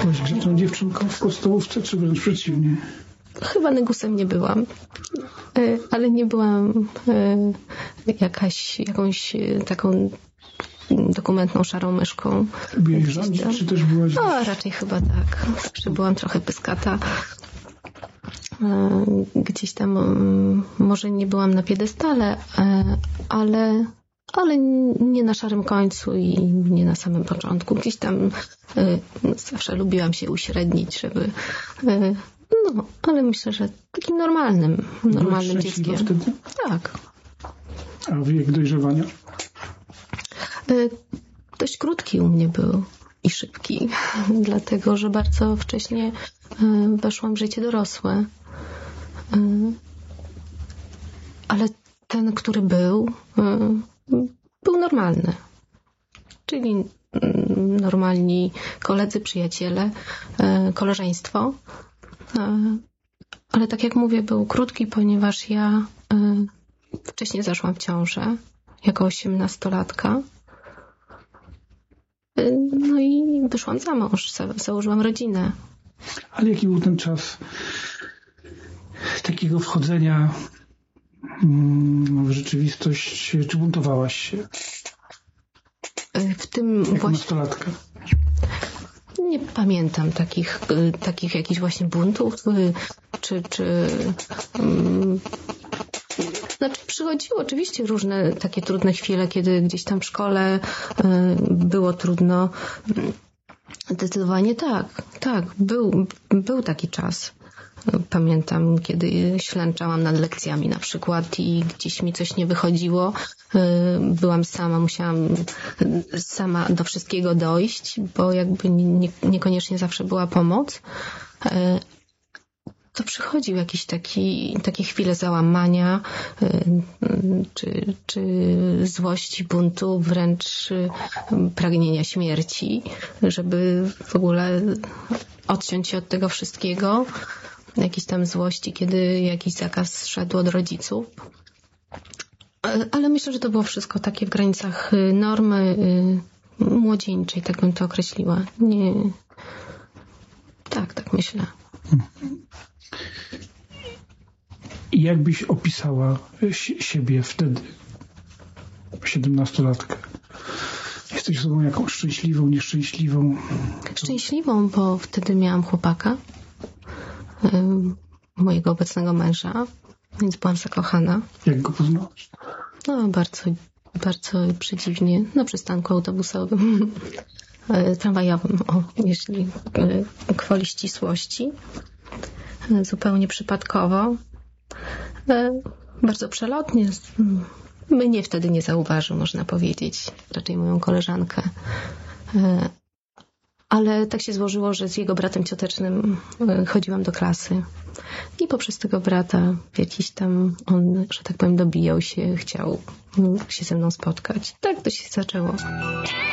Byłaś grzeczną dziewczynką w podstawówce, czy wręcz przeciwnie? Chyba negusem nie byłam, ale nie byłam jakąś taką dokumentną szarą myszką. Lubiłaś rządzić, czy też byłaś... O, raczej chyba tak. Że byłam trochę pyskata. Gdzieś tam może nie byłam na piedestale, ale nie na szarym końcu i nie na samym początku. Gdzieś tam zawsze lubiłam się uśrednić, żeby... No, ale myślę, że takim normalnym dzieckiem. Wtedy? Tak. A wiek dojrzewania? Dość krótki u mnie był i szybki, dlatego że bardzo wcześnie weszłam w życie dorosłe. Ale ten, który był normalny. Czyli normalni koledzy, przyjaciele, koleżeństwo. Ale tak jak mówię, był krótki, ponieważ ja wcześniej zaszłam w ciążę jako 18-latka. No i wyszłam za mąż, założyłam rodzinę. Ale jaki był ten czas takiego wchodzenia w rzeczywistość? Czy buntowałaś się? W tym jako nastolatka? Nie pamiętam takich jakichś właśnie buntów, znaczy przychodziły oczywiście różne takie trudne chwile, kiedy gdzieś tam w szkole było trudno. Zdecydowanie tak, był taki czas. Pamiętam, kiedy ślęczałam nad lekcjami na przykład i gdzieś mi coś nie wychodziło. Byłam sama, musiałam sama do wszystkiego dojść, bo jakby niekoniecznie zawsze była pomoc. To przychodził jakiś takie chwile załamania, czy złości, buntu, wręcz pragnienia śmierci, żeby w ogóle odciąć się od tego wszystkiego. Jakiejś tam złości, kiedy jakiś zakaz szedł od rodziców. Ale myślę, że to było wszystko takie w granicach normy młodzieńczej, tak bym to określiła. Nie. Tak myślę. I jak byś opisała siebie wtedy, 17-latkę? Jesteś osobą jakąś szczęśliwą, nieszczęśliwą? Szczęśliwą, bo wtedy miałam chłopaka, mojego obecnego męża, więc byłam zakochana. Jak go poznałaś? No, bardzo przedziwnie, na przystanku autobusowym, tramwajowym, jeśli gwoli ścisłości. Zupełnie przypadkowo. Bardzo przelotnie. Mnie wtedy nie zauważył, można powiedzieć. Raczej moją koleżankę. Ale tak się złożyło, że z jego bratem ciotecznym chodziłam do klasy. I poprzez tego brata jakiś tam on, że tak powiem, dobijał się, chciał się ze mną spotkać. Tak to się zaczęło.